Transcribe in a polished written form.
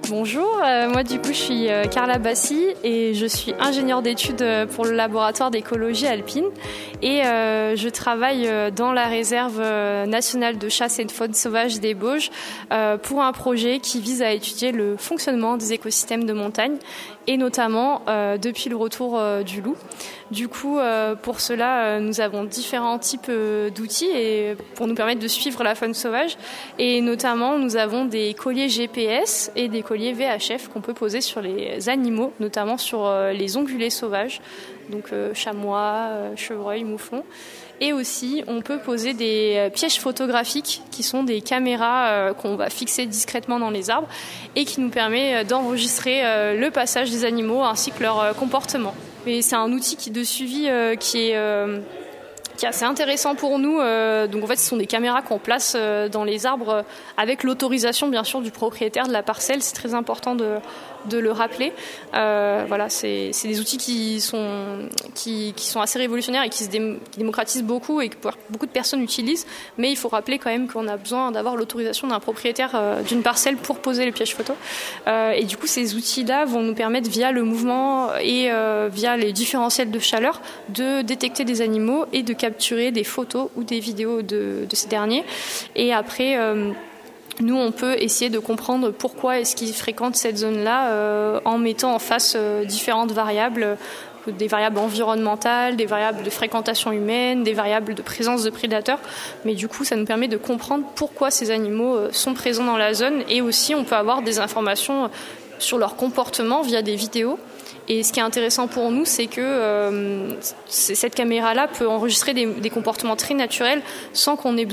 Bonjour, moi du coup je suis Carla Bassi et je suis ingénieure d'études pour le laboratoire d'écologie alpine et je travaille dans la réserve nationale de chasse et de faune sauvage des Bauges pour un projet qui vise à étudier le fonctionnement des écosystèmes de montagne et notamment depuis le retour du loup. Du coup, pour cela, nous avons différents types d'outils et pour nous permettre de suivre la faune sauvage. Et notamment, nous avons des colliers GPS et des colliers VHF qu'on peut poser sur les animaux, notamment sur les ongulés sauvages, donc chamois, chevreuils, mouflons. Et aussi, on peut poser des pièges photographiques qui sont des caméras qu'on va fixer discrètement dans les arbres et qui nous permet d'enregistrer le passage des animaux ainsi que leur comportement. Et c'est un outil de suivi qui est assez intéressant pour nous. Donc en fait, ce sont des caméras qu'on place dans les arbres avec l'autorisation bien sûr du propriétaire de la parcelle. C'est très important de le rappeler. Voilà, c'est des outils qui sont assez révolutionnaires et qui se démocratisent beaucoup et que beaucoup de personnes utilisent. Mais il faut rappeler quand même qu'on a besoin d'avoir l'autorisation d'un propriétaire d'une parcelle pour poser les pièges photo. Et du coup, ces outils-là vont nous permettre via le mouvement et via les différentiels de chaleur de détecter des animaux et de capturer des photos ou des vidéos de ces derniers. Et après, nous, on peut essayer de comprendre pourquoi est-ce qu'ils fréquentent cette zone-là en mettant en face différentes variables, des variables environnementales, des variables de fréquentation humaine, des variables de présence de prédateurs. Mais du coup, ça nous permet de comprendre pourquoi ces animaux sont présents dans la zone et aussi on peut avoir des informations sur leur comportement via des vidéos. Et ce qui est intéressant pour nous, c'est que cette caméra-là peut enregistrer des comportements très naturels sans qu'on ait besoin